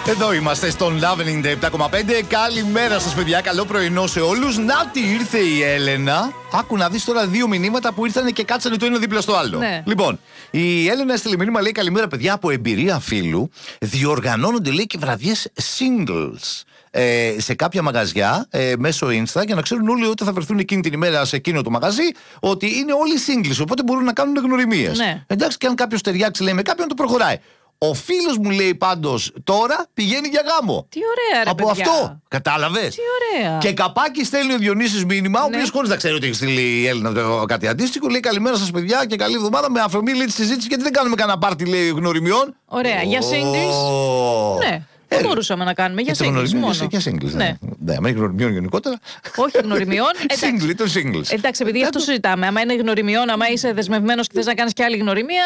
Εδώ είμαστε στον Love 97,5. Καλημέρα σας, παιδιά. Καλό πρωινό σε όλους. Να τι ήρθε η Έλενα. Άκου να δεις τώρα δύο μηνύματα που ήρθαν και κάτσανε το ένα δίπλα στο άλλο. Ναι. Λοιπόν, η Έλενα έστειλε μήνυμα, λέει: καλημέρα, παιδιά. Από εμπειρία φίλου, διοργανώνονται, λέει, και βραδιές singles σε κάποια μαγαζιά μέσω Insta, για να ξέρουν όλοι ότι θα βρεθούν εκείνη την ημέρα σε εκείνο το μαγαζί, ότι είναι όλοι singles. Οπότε μπορούν να κάνουν γνωριμίες. Ναι. Εντάξει, και αν κάποιος ταιριάξει, λέει, με κάποιον, το προχωράει. Ο φίλος μου, λέει, πάντως τώρα πηγαίνει για γάμο. Τι ωραία, ρε από παιδιά. αυτό. Κατάλαβες. Τι ωραία. Και καπάκι στέλνει ο Διονύσης μήνυμα, ο Ναι. οποίος χωρίς να ξέρει ότι έχει στείλει η Έλληνα κάτι αντίστοιχο, λέει: καλημέρα σας, παιδιά, και καλή εβδομάδα. Με αφορμή, λέει, τη συζήτηση, γιατί δεν κάνουμε κανένα πάρτι, λέει, γνωριμιών. Ωραία. Για singles. Ναι. Δεν μπορούσαμε να κάνουμε για singles μόνο. Για singles. Ναι. Ναι, με γνωριμιών γενικότερα. Όχι γνωριμιών. Single, το singles. Εντάξει, επειδή αυτό συζητάμε. Άμα είναι γνωριμιών, άμα είσαι δεσμευμένος και θες να κάνεις και άλλη γνωριμία.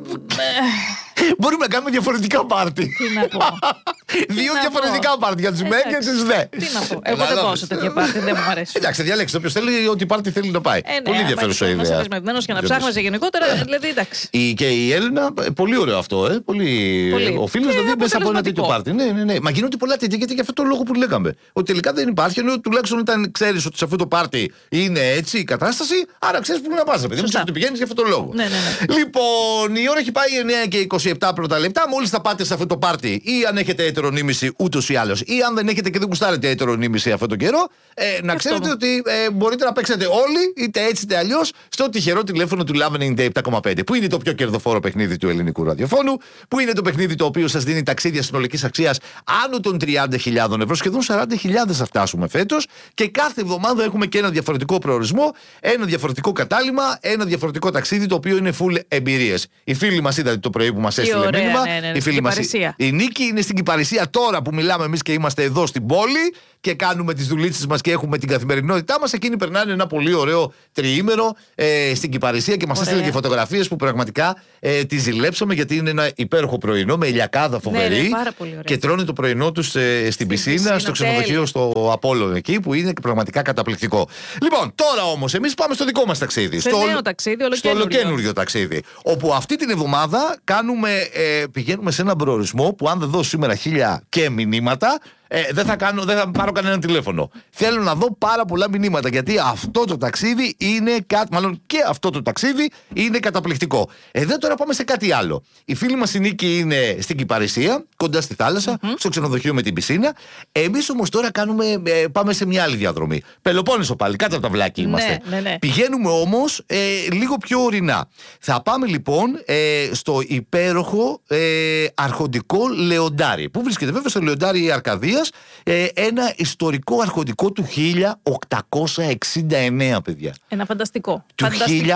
Μπορούμε να κάνουμε διαφορετικά πάρτι. Τι να πω. Δύο διαφορετικά πάρτι για τους μεν και τους δε. Τι να πω. Εγώ δεν πάω σε τέτοια πάρτι, δεν μου αρέσει. Εντάξει, διαλέξτε. Όποιος θέλει, ό,τι πάρτι θέλει να πάει. Πολύ ενδιαφέρουσα ιδέα. Να είσαι δεσμευμένος και να ψάχνεσαι γενικότερα, δηλαδή εντάξει. Και η Έλληνα, πολύ ωραίο αυτό. Πολύ. Ο φίλος δηλαδή μέσα από ένα τέτοιο πάρτι. Ναι. Μα γίνονται πολλά τέτοια, γιατί για αυτό το λόγο που λέγαμε. Ότι τελικά δεν υπάρχει, ενώ τουλάχιστον όταν ξέρεις ότι σε αυτό το πάρτι είναι έτσι η κατάσταση, άρα ξέρεις που να πας, παιδί μου, ότι πηγαίνεις για αυτό το λόγο. Ναι. Λοιπόν, η ώρα έχει πάει 9 και 27 πρώτα λεπτά. Μόλις θα πάτε σε αυτό το πάρτι, ή αν έχετε έτερονήμιση ούτως ή άλλως, ή αν δεν έχετε και δεν κουστάρετε έτερονήμιση αυτόν τον καιρό, να ξέρετε ότι μπορείτε να παίξετε όλοι, είτε έτσι είτε αλλιώς, στο τυχερό τηλέφωνο του Love 97,5, που είναι το πιο κερδοφόρο παιχνίδι του ελληνικού ραδιοφώνου, που είναι το παιχνίδι το οποίο σας δίνει ταξίδια συνολικής αξίας άνω των 30.000 ευρώ, σχεδόν 40.000 θα φτάσουμε φέτος, και κάθε εβδομάδα έχουμε και ένα διαφορετικό προορισμό, ένα διαφορετικό κατάλημα, ένα διαφορετικό ταξίδι, το οποίο είναι full εμπειρίες. Οι φίλοι μας είδατε το πρωί που μας έστειλε μήνυμα. Η φίλη μας η Νίκη είναι στην Κυπαρισία τώρα που μιλάμε εμείς και είμαστε εδώ στην πόλη και κάνουμε τις δουλίτσες μας και έχουμε την καθημερινότητά μας. Εκείνοι περνάνε ένα πολύ ωραίο τριήμερο στην Κυπαρισία και μας έστειλε και φωτογραφίες που πραγματικά τις ζηλέψαμε, γιατί είναι ένα υπέροχο πρωινό με ηλιακάδα φοβερή. Ναι, πάρα πολύ ωραία. Και τρώνε το πρωινό τους στην πισίνα, στο ξενοδοχείο στο Απόλλων εκεί, που είναι πραγματικά καταπληκτικό. Λοιπόν, τώρα όμως εμείς πάμε στο δικό μας ταξίδι. Στο νέο ταξίδι, στο ολοκαίνουργιο ταξίδι. Όπου αυτή την εβδομάδα πηγαίνουμε σε έναν προορισμό που, αν δεν δώσω σήμερα 1000 και μηνύματα, δεν θα πάρω κανένα τηλέφωνο. Θέλω να δω πάρα πολλά μηνύματα, γιατί αυτό το ταξίδι είναι μάλλον και αυτό το ταξίδι είναι καταπληκτικό. Εδώ τώρα πάμε σε κάτι άλλο. Η φίλη μας η Νίκη είναι στην Κυπαρισία, κοντά στη θάλασσα, στο ξενοδοχείο με την πισίνα. Εμείς όμως τώρα πάμε σε μια άλλη διαδρομή. Πελοπόννησο πάλι, κάτω από τα βλάκι είμαστε. Ναι. Πηγαίνουμε όμως λίγο πιο ορεινά. Θα πάμε λοιπόν στο υπέροχο αρχοντικό Λεοντάρι, που βρίσκεται βέβαια στο Λεοντάρι η Αρκαδία. Ένα ιστορικό αρχοντικό του 1869, παιδιά. Ένα φανταστικό. Του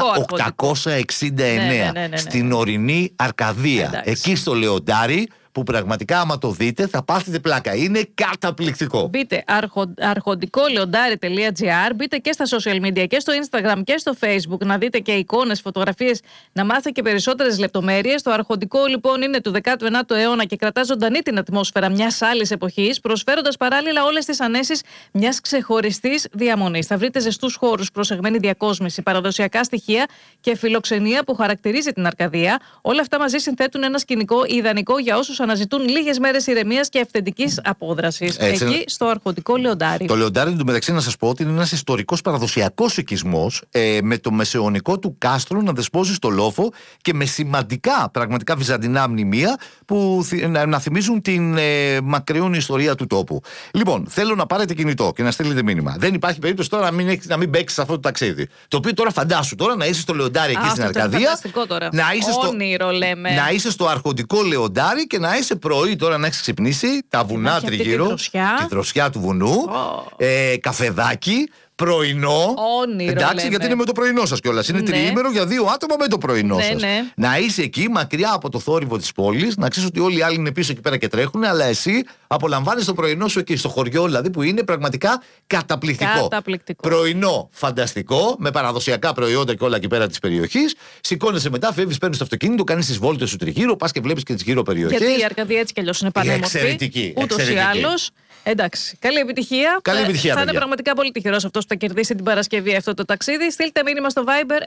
1869. Ναι. Στην ορεινή Αρκαδία. Εντάξει. Εκεί στο Λεοντάρι, που πραγματικά άμα το δείτε θα πάθετε πλάκα. Είναι καταπληκτικό. Μπείτε αρχοντικόλεοντάρι.gr, μπείτε και στα social media και στο Instagram και στο Facebook να δείτε και εικόνες, φωτογραφίες, να μάθετε και περισσότερες λεπτομέρειες. Το αρχοντικό λοιπόν είναι του 19ου αιώνα και κρατά ζωντανή την ατμόσφαιρα μιας άλλης εποχής, προσφέροντας παράλληλα όλες τις ανέσεις μιας ξεχωριστής διαμονής. Θα βρείτε ζεστούς χώρους, προσεγμένη διακόσμηση, παραδοσιακά στοιχεία και φιλοξενία που χαρακτηρίζει την Αρκαδία. Όλα αυτά μαζί συνθέτουν ένα σκηνικό ιδανικό για όσους αναζητούν λίγες μέρες ηρεμίας και αυθεντικής απόδρασης. Εκεί στο αρχοντικό Λεοντάρι. Το Λεοντάρι, εντωμεταξύ, να σας πω ότι είναι ένας ιστορικός παραδοσιακός οικισμός, με το μεσαιωνικό του κάστρο να δεσπόζει στο λόφο και με σημαντικά πραγματικά βυζαντινά μνημεία που να θυμίζουν την μακριόν ιστορία του τόπου. Λοιπόν, θέλω να πάρετε κινητό και να στείλετε μήνυμα. Δεν υπάρχει περίπτωση τώρα να μην παίξεις σε αυτό το ταξίδι. Το οποίο τώρα φαντάσου τώρα να είσαι στο Λεοντάρι εκεί στην Αρκαδία. Να είσαι στο αρχοντικό Λεοντάρι και να είσαι πρωί τώρα, να έχεις ξυπνήσει, τα βουνά τριγύρω, τη δροσιά του βουνού, καφεδάκι, πρωινό. Όνειρο, εντάξει, λέμε. γιατί είναι με το πρωινό σας κιόλας. Είναι τριήμερο για 2 άτομα με το πρωινό σας. Ναι. Να είσαι εκεί, μακριά από το θόρυβο της πόλης, να ξέρεις ότι όλοι οι άλλοι είναι πίσω εκεί πέρα και τρέχουν, αλλά εσύ απολαμβάνεις το πρωινό σου εκεί στο χωριό, δηλαδή, που είναι πραγματικά καταπληκτικό. Πρωινό φανταστικό, με παραδοσιακά προϊόντα και όλα εκεί πέρα της περιοχής. Σηκώνεσαι μετά, φεύγεις, παίρνεις το αυτοκίνητο, κάνεις τις βόλτες σου τριγύρω, πας και βλέπεις και τις γύρω περιοχές. Γιατί η Αρκαδία έτσι κι αλλιώς είναι πανέμορφη. Ούτως ή άλλως. Εντάξει. Καλή επιτυχία. Καλή επιτυχία, θα είναι παιδιά. πραγματικά πολύ τυχερός αυτός που θα κερδίσει την Παρασκευή αυτό το ταξίδι. Στείλτε μήνυμα στο Viber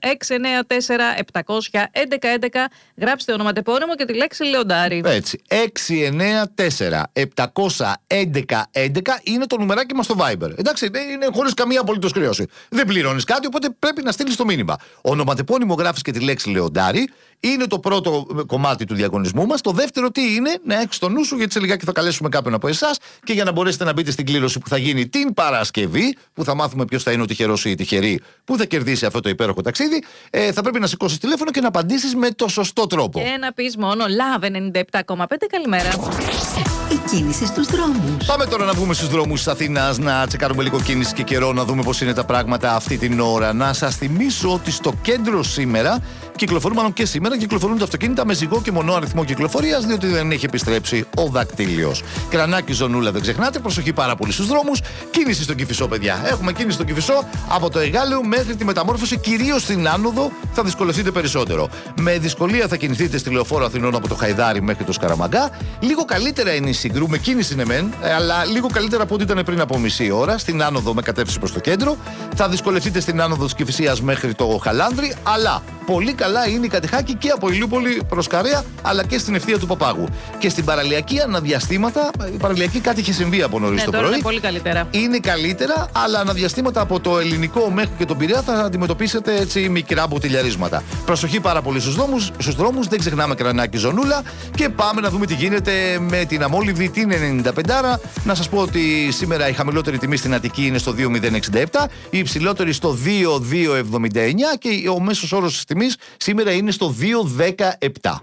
694-700-1111. Γράψτε ονοματεπώνυμο και τη λέξη Λεοντάρι. Έτσι. 694-700-1111. είναι το νουμεράκι μας στο Viber. Εντάξει, είναι χωρίς καμία απολύτως χρέωση. Δεν πληρώνεις κάτι, οπότε πρέπει να στείλεις το μήνυμα. Ονοματεπώνυμο γράφεις και τη λέξη Λεοντάρη. Είναι το πρώτο κομμάτι του διαγωνισμού μας. Το δεύτερο τι είναι, να έχεις στο νου σου, γιατί σε λιγάκι θα καλέσουμε κάποιον από εσάς και για να μπορέσετε να μπείτε στην κλήρωση που θα γίνει την Παρασκευή, που θα μάθουμε ποιος θα είναι ο τυχερός ή η τυχερή που θα κερδίσει αυτό το υπέροχο ταξίδι, θα πρέπει να σηκώσεις τηλέφωνο και να απαντήσεις με το σωστό τρόπο. Και να πεις μόνο Love 97,5. Καλημέρα. Η κίνηση στους δρόμους. Πάμε τώρα να βγούμε στους δρόμους της Αθήνας, να τσεκάρουμε λίγο κίνηση και καιρό, να δούμε πώς είναι τα πράγματα αυτή την ώρα. Να σας θυμίσω ότι στο κέντρο σήμερα κυκλοφορούν τα αυτοκίνητα με ζυγό και μονό αριθμό κυκλοφορίας, διότι δεν έχει επιστρέψει ο δακτύλιος. Κρανάκι, ζωνούλα, δεν ξεχνάτε. Προσοχή πάρα πολύ στους δρόμους. Κίνηση στον Κηφισό, παιδιά. Έχουμε κίνηση στον Κηφισό από το Εγάλεο μέχρι τη Μεταμόρφωση, κυρίως στην άνοδο θα δυσκολευτείτε περισσότερο. Με δυσκολία θα κινηθείτε στη Λεωφόρο Αθηνών από το Χαϊδάρι μέχρι το Σκαραμαγκά. Λίγο καλύτερα είναι η Συγκρού, με κίνηση είναι μεν, αλλά λίγο καλύτερα από ό,τι ήταν πριν από μισή ώρα. Στην άνοδο με κατεύθυνση προς το κέντρο. Θα δυσκολευτείτε στην άνοδο της Κηφισίας μέχρι το Χαλάνδρι, αλλά πολύ καλά είναι η Κατεχάκη και από Ηλιούπολη προς Καρέα, αλλά και στην ευθεία του Παπάγου. Και στην παραλιακή αναδιαστήματα, η παραλιακή κάτι είχε συμβεί από νωρίς το πρωί. Είναι πολύ καλύτερα. Είναι καλύτερα, αλλά αναδιαστήματα από το Ελληνικό μέχρι και τον Πειραιά θα αντιμετωπίσετε έτσι μικρά μποτιλιαρίσματα. Προσοχή πάρα πολύ στους δρόμους, δεν ξεχνάμε Κρανάκι, ζωνούλα. Και πάμε να δούμε τι γίνεται με την αμόλυβη την 95. Να σας πω ότι σήμερα η χαμηλότερη τιμή στην Αττική είναι στο 2.067, η υψηλότερη στο 2.279 και ο μέσος όρος της τιμής σήμερα είναι στο 2.17.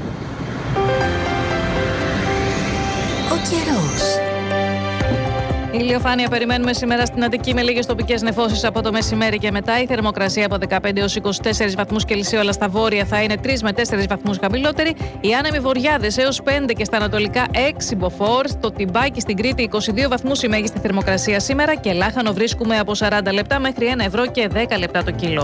Ο καιρός. Ηλιοφάνεια περιμένουμε σήμερα στην Αττική με λίγες τοπικές νεφώσεις από το μεσημέρι και μετά. Η θερμοκρασία από 15 έως 24 βαθμούς Κελσίου, αλλά στα βόρεια θα είναι 3 με 4 βαθμούς χαμηλότερη. Οι άνεμοι βορειάδες έως 5 και στα ανατολικά 6 μποφόρ. Στο Τιμπάκι στην Κρήτη 22 βαθμούς η μέγιστη θερμοκρασία σήμερα και λάχανο βρίσκουμε από 40 λεπτά μέχρι 1 ευρώ και 10 λεπτά το κιλό.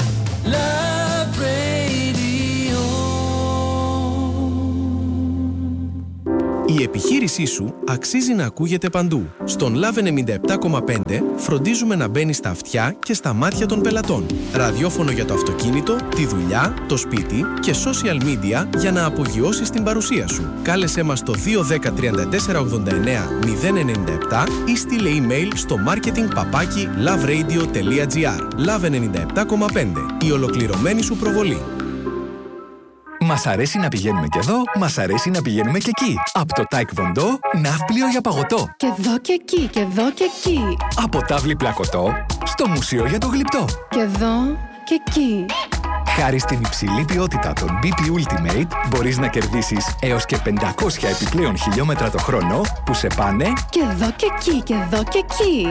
Η επιχείρησή σου αξίζει να ακούγεται παντού. Στον Love 97,5 φροντίζουμε να μπαίνει στα αυτιά και στα μάτια των πελατών. Ραδιόφωνο για το αυτοκίνητο, τη δουλειά, το σπίτι και social media για να απογειώσεις την παρουσία σου. Κάλεσέ μας στο 210 34 89 097 ή στείλε email στο marketing@loveradio.gr. Love 97,5. Η ολοκληρωμένη σου προβολή. Μας αρέσει να πηγαίνουμε και εδώ, μας αρέσει να πηγαίνουμε και εκεί. Από το Taekwondo, ναύπλιο για παγωτό. Και εδώ και εκεί, και εδώ και εκεί. Από τάβλη πλακωτό, στο μουσείο για το γλυπτό. Και εδώ και εκεί. Χάρη στην υψηλή ποιότητα των BP Ultimate, μπορείς να κερδίσεις έως και 500 επιπλέον χιλιόμετρα το χρόνο που σε πάνε και εδώ και εκεί, και εδώ και εκεί.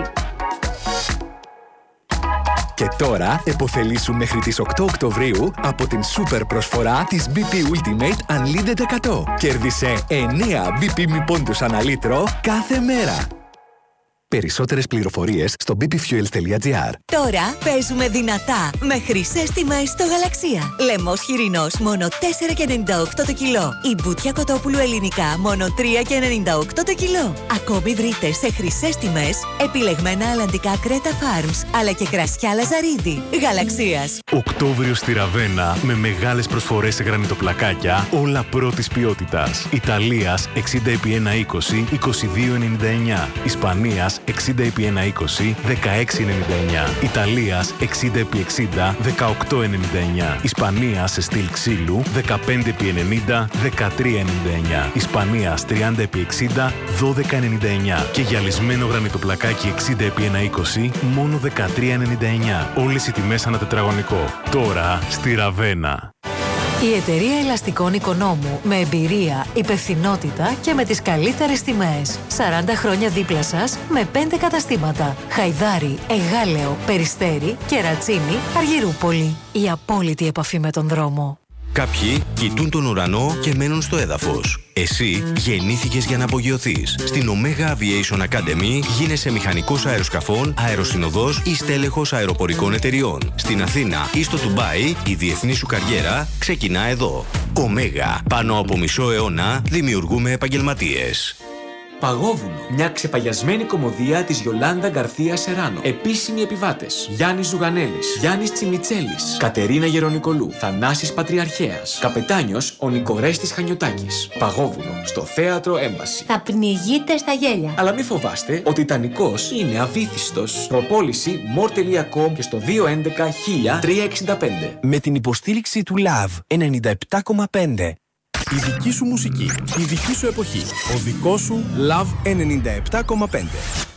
Και τώρα επωφελήσου μέχρι τις 8 Οκτωβρίου από την σούπερ προσφορά της BP Ultimate Unlimited 100. Κέρδισε 9 BP μη πόντους ανά λίτρο κάθε μέρα. Περισσότερες πληροφορίες στο bpfuels.gr. Τώρα παίζουμε δυνατά με χρυσές τιμές στο Γαλαξία. Λαιμός χοιρινός μόνο 4,98 το κιλό. Η μπουτια κοτόπουλου ελληνικά μόνο 3,98 το κιλό. Ακόμη βρείτε σε χρυσές τιμές επιλεγμένα αλλαντικά Κρέτα Farms αλλά και κρασιά Λαζαρίδη. Γαλαξίας. Οκτώβριο στη Ραβένα με μεγάλες προσφορές σε γρανιτοπλακάκια, όλα πρώτης ποιότητας. Ιταλίας 60x1,20, 22,99. Ισπανίας 60x1,20, 16,99. Ιταλίας 60x60, 18,99. Ισπανίας σε στυλ ξύλου 15x90, 13,99. Ισπανίας 30x60, 12,99. Και γυαλισμένο γρανιτοπλακάκι 60x1,20, μόνο 13,99. Όλες οι τιμές ανά τετραγωνικό. Τώρα στη Ραβένα. Η εταιρεία Ελαστικών Οικονόμου με εμπειρία, υπευθυνότητα και με τις καλύτερες τιμές. 40 χρόνια δίπλα σας με 5 καταστήματα. Χαϊδάρι, Εγάλεο, Περιστέρι, Κερατσίνη, Αργυρούπολη. Η απόλυτη επαφή με τον δρόμο. Κάποιοι κοιτούν τον ουρανό και μένουν στο έδαφος. Εσύ γεννήθηκες για να απογειωθείς. Στην Omega Aviation Academy γίνεσαι μηχανικός αεροσκαφών, αεροσυνοδός ή στέλεχος αεροπορικών εταιριών. Στην Αθήνα ή στο Ντουμπάι, η διεθνή σου καριέρα ξεκινά εδώ. Omega. Πάνω από μισό αιώνα δημιουργούμε επαγγελματίες. Παγόβουνο. Μια ξεπαγιασμένη κωμωδία της Γιολάντα Γκαρθία Σεράνο. Επίσημοι επιβάτες: Γιάννης Ζουγανέλης, Γιάννης Τσιμιτσέλης, Κατερίνα Γερονικολού, Θανάσης Πατριαρχέας. Καπετάνιος ο Νικορέστης Χανιωτάκης. Παγόβουνο, στο Θέατρο Έμπαση. Θα πνιγείτε στα γέλια. Αλλά μην φοβάστε, ο Τιτανικός είναι αβύθιστος. Προπόληση more.com και στο 211 1365. Με την υποστήριξη του LOVE 97,5. Η δική σου μουσική, η δική σου εποχή. Ο δικός σου Love 97,5.